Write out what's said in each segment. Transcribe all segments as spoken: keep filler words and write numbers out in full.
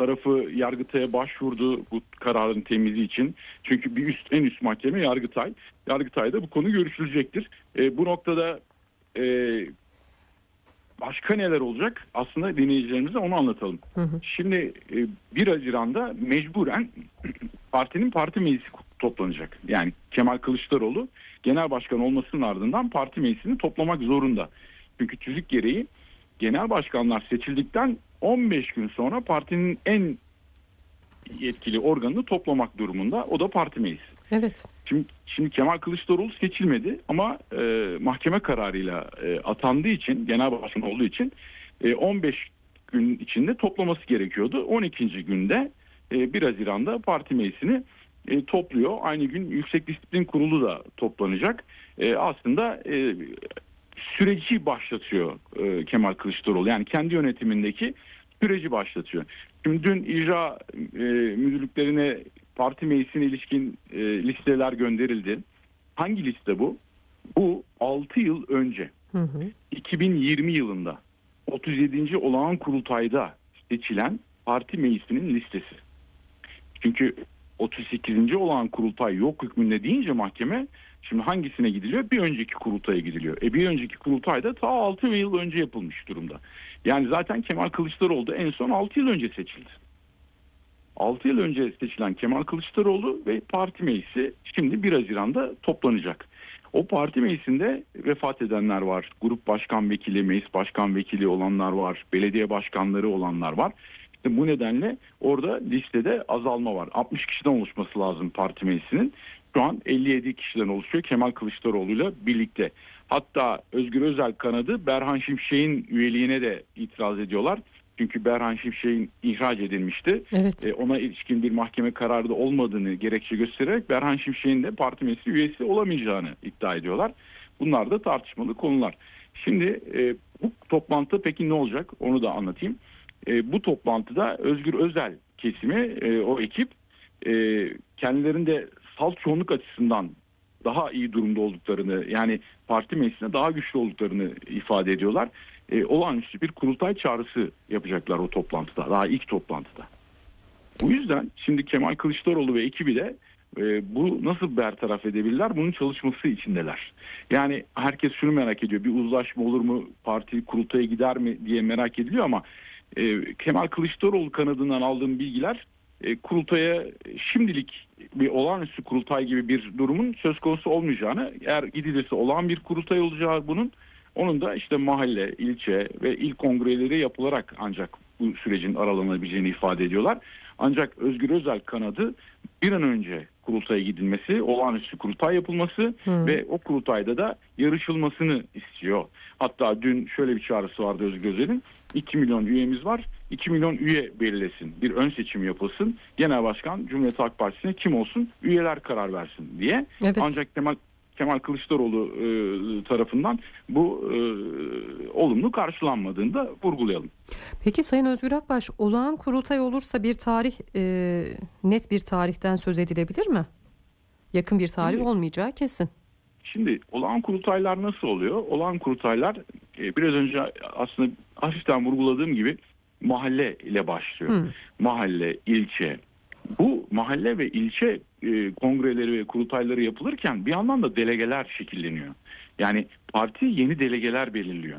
tarafı Yargıtay'a başvurdu bu kararın temizi için. Çünkü bir üst en üst mahkeme Yargıtay. Yargıtay'da bu konu görüşülecektir. E, bu noktada e, başka neler olacak? Aslında dinleyicilerimize onu anlatalım. Hı hı. Şimdi e, bir Haziran'da mecburen partinin parti meclisi toplanacak. Yani Kemal Kılıçdaroğlu genel başkan olmasının ardından parti meclisini toplamak zorunda. Çünkü tüzük gereği genel başkanlar seçildikten on beş gün sonra partinin en yetkili organını toplamak durumunda. O da parti meclisi. Evet. Şimdi, şimdi Kemal Kılıçdaroğlu seçilmedi ama e, mahkeme kararıyla e, atandığı için, genel başkan olduğu için e, on beş gün içinde toplaması gerekiyordu. on ikinci günde e, bir Haziran'da parti meclisini e, topluyor. Aynı gün Yüksek Disiplin Kurulu da toplanacak. E, aslında e, süreci başlatıyor e, Kemal Kılıçdaroğlu. Yani kendi yönetimindeki süreci başlatıyor. Şimdi dün icra e, müdürlüklerine parti meclisine ilişkin e, listeler gönderildi. Hangi liste bu? Bu altı yıl önce hı hı. iki bin yirmi yılında otuz yedinci olağan kurultayda seçilen parti meclisinin listesi. Çünkü otuz sekizinci olağan kurultay yok hükmünde deyince mahkeme şimdi hangisine gidiliyor? Bir önceki kurultaya gidiliyor. E bir önceki kurultay da ta altı yıl önce yapılmış durumda. Yani zaten Kemal Kılıçdaroğlu da en son altı yıl önce seçildi. altı yıl önce seçilen Kemal Kılıçdaroğlu ve parti meclisi şimdi bir Haziran'da toplanacak. O parti meclisinde vefat edenler var. Grup başkan vekili, meclis başkan vekili olanlar var. Belediye başkanları olanlar var. İşte bu nedenle orada listede azalma var. altmış kişiden oluşması lazım parti meclisinin. Şu an elli yedi kişiden oluşuyor Kemal Kılıçdaroğlu'yla birlikte. Hatta Özgür Özel kanadı Berhan Şimşek'in üyeliğine de itiraz ediyorlar. Çünkü Berhan Şimşek'in ihraç edilmişti. Evet. E, ona ilişkin bir mahkeme kararı da olmadığını gerekçe göstererek Berhan Şimşek'in de parti meclisi üyesi olamayacağını iddia ediyorlar. Bunlar da tartışmalı konular. Şimdi e, bu toplantıda peki ne olacak? Onu da anlatayım. E, bu toplantıda Özgür Özel kesimi, e, o ekip e, kendilerinde salt çoğunluk açısından daha iyi durumda olduklarını, yani parti meclisinde daha güçlü olduklarını ifade ediyorlar. E, olağanüstü bir kurultay çağrısı yapacaklar o toplantıda, daha ilk toplantıda. Bu yüzden şimdi Kemal Kılıçdaroğlu ve ekibi de e, bu nasıl bertaraf edebilirler? Bunun çalışması içindeler. Yani herkes şunu merak ediyor, bir uzlaşma olur mu, parti kurultaya gider mi diye merak ediliyor ama e, Kemal Kılıçdaroğlu kanadından aldığım bilgiler e, kurultaya şimdilik bir olağanüstü kurultay gibi bir durumun söz konusu olmayacağını, eğer gidilirse olağan bir kurultay olacağı bunun, onun da işte mahalle, ilçe ve il kongreleri yapılarak ancak bu sürecin aralanabileceğini ifade ediyorlar. Ancak Özgür Özel kanadı bir an önce kurultaya gidilmesi, olağanüstü kurultay yapılması hmm. ve o kurultayda da yarışılmasını istiyor. Hatta dün şöyle bir çağrısı vardı Özgür Özel'in. iki milyon üyemiz var. iki milyon üye belirlesin. Bir ön seçim yapılsın. Genel başkan Cumhuriyet Halk Partisi'ne kim olsun? Üyeler karar versin diye. Evet. Ancak Kemal Kemal Kılıçdaroğlu e, tarafından bu e, olumlu karşılanmadığını da vurgulayalım. Peki Sayın Özgür Akbaş, olağan kurultay olursa bir tarih, e, net bir tarihten söz edilebilir mi? Yakın bir tarih şimdi, olmayacağı kesin. Şimdi olağan kurultaylar nasıl oluyor? Olağan kurultaylar e, biraz önce aslında hafiften vurguladığım gibi mahalle ile başlıyor. Hmm. Mahalle, ilçe. Bu mahalle ve ilçe e, kongreleri ve kurultayları yapılırken bir yandan da delegeler şekilleniyor. Yani parti yeni delegeler belirliyor.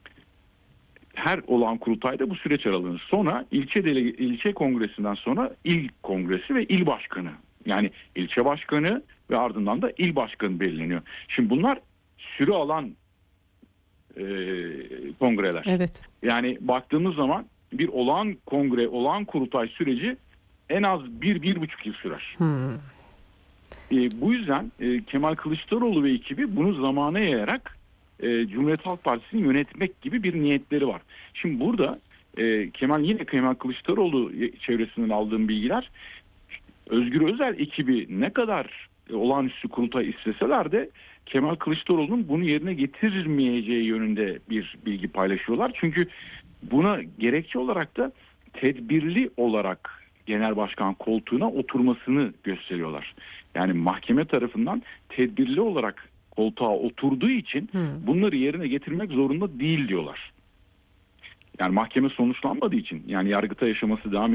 Her olağan kurultayda bu süreç aralanır. Sonra ilçe delege, ilçe kongresinden sonra il kongresi ve il başkanı. Yani ilçe başkanı ve ardından da il başkanı belirleniyor. Şimdi bunlar süre alan e, kongreler. Evet. Yani baktığımız zaman bir olağan kongre, olağan kurultay süreci en az bir, bir buçuk yıl sürer. Hmm. E, bu yüzden e, Kemal Kılıçdaroğlu ve ekibi bunu zamana yayarak e, Cumhuriyet Halk Partisi'ni yönetmek gibi bir niyetleri var. Şimdi burada e, Kemal yine Kemal Kılıçdaroğlu çevresinden aldığım bilgiler, Özgür Özel ekibi ne kadar e, olağanüstü kurultay isteseler de Kemal Kılıçdaroğlu'nun bunu yerine getirmeyeceği yönünde bir bilgi paylaşıyorlar. Çünkü buna gerekçe olarak da tedbirli olarak genel başkan koltuğuna oturmasını gösteriyorlar. Yani mahkeme tarafından tedbirli olarak koltuğa oturduğu için hmm. bunları yerine getirmek zorunda değil diyorlar. Yani mahkeme sonuçlanmadığı için, yani yargıta yaşaması devam